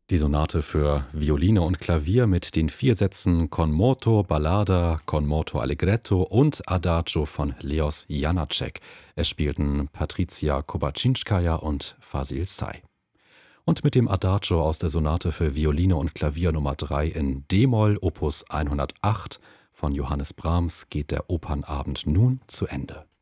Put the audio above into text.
Die Sonate für Violine und Klavier mit den 4 Sätzen Con moto Ballada, Con moto Allegretto und Adagio von Leos Janáček. Es spielten Patricia Kobaczynskaja und Fasil Say. Und mit dem Adagio aus der Sonate für Violine und Klavier Nummer 3 in d-Moll, Opus 108 von Johannes Brahms, geht der Opernabend nun zu Ende.